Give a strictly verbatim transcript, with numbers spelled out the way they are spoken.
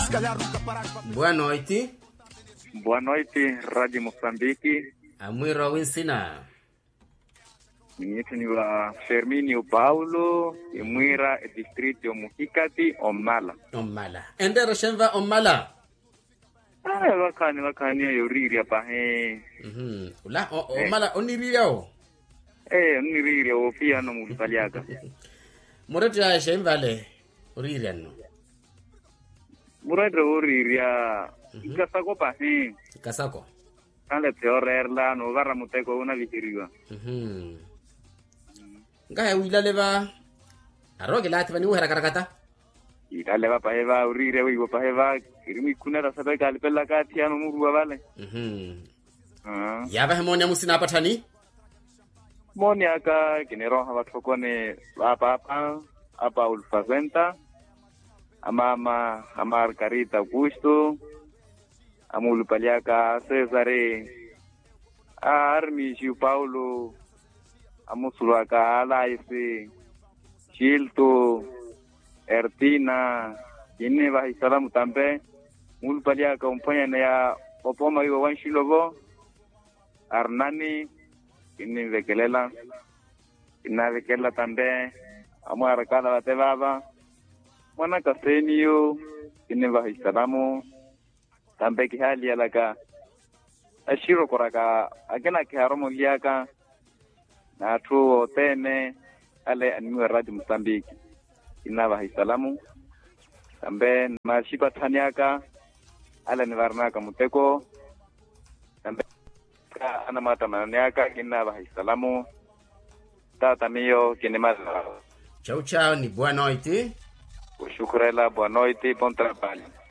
Boa noite. Boa noite, Rádio Moçambique. Amwiro winsina. Minhito ni wa Ferminio Paulo, Imwira, distrito Muhikati, Omala. Omala. Endero shenva Omala. Ah, wakani wakani yoriri hapa he. Mhm. Ula Omala oniririo. Eh, oniririo ofia no mulipaliaka. Moretu ya shenvale oririano. Muradre oriria. Kasako pa he. Kasako. Kale teorerla no garra muteko una vikiriwa. Mhm. Ngaya wilaleva. Aroge lati bani uhera karakata. Italeva paeva orire wigo paeva kirimi kunera sabe kalpella katiano murwa vale. Mhm. Ah. Yaba hemonya musina patani. Moni aka kinero habatokone apa apa apa ulfazenta. Amama amar Carita Augusto. Amulu paliaka Cesare. Armi Gil Paulo. Amusulaka Alaise. Chilto. Ertina. Kine bahi salamu tambe. Mulu paliaka umponya na ya opoma iwa wanshilovo. Arnani. Kine vekelela. Kina vekela tambe. Amu arakala bate baba. Mwana kasenio. Kine bahi salamu. Tambe kihali alaka. Ashiro koraka. Agena kiharomo liaka. Na tuo tene. Ale animwe Radio Mozambique. Ina bahi salamu. Tambe mashipa taniaka. Ale nivarnaka muteko. Tambe ana mata mananiaka. Kina bahi salamu. Tata mio kine maza. Chau chau ni boa noite. Ushukurela boa noite. Bom trabalho.